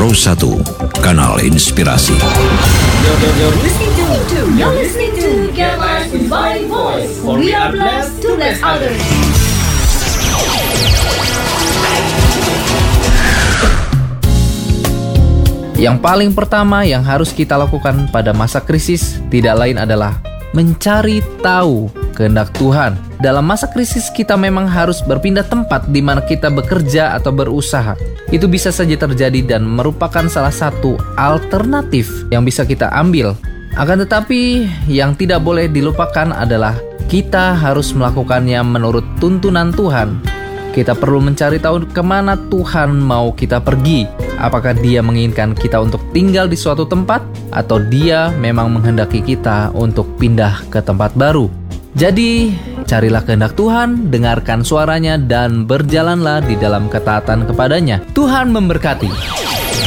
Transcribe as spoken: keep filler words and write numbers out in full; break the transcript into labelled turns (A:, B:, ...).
A: Pro satu, kanal inspirasi.
B: You're, you're, you're listening to, you're listening to Gamers Inspiring Voice. For we are blessed to bless others.
C: Yang paling pertama yang harus kita lakukan pada masa krisis tidak lain adalah mencari tahu kehendak Tuhan. Dalam masa krisis kita memang harus berpindah tempat di mana kita bekerja atau berusaha. Itu bisa saja terjadi dan merupakan salah satu alternatif yang bisa kita ambil. Akan tetapi yang tidak boleh dilupakan adalah kita harus melakukannya menurut tuntunan Tuhan. Kita perlu mencari tahu kemana Tuhan mau kita pergi. Apakah Dia menginginkan kita untuk tinggal di suatu tempat, atau Dia memang menghendaki kita untuk pindah ke tempat baru. Jadi, carilah kehendak Tuhan, dengarkan suaranya, dan berjalanlah di dalam ketaatan kepadanya. Tuhan memberkati.